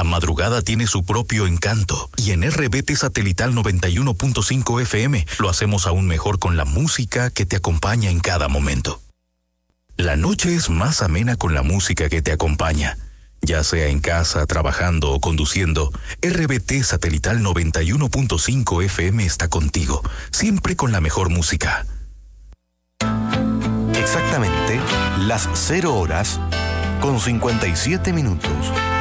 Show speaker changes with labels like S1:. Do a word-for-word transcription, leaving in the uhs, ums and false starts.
S1: La madrugada tiene su propio encanto y en R B T Satelital noventa y uno punto cinco F M lo hacemos aún mejor con la música que te acompaña en cada momento. La noche es más amena con la música que te acompaña. Ya sea en casa, trabajando o conduciendo, R B T Satelital noventa y uno punto cinco F M está contigo, siempre con la mejor música.
S2: Exactamente las cero horas con cincuenta y siete minutos.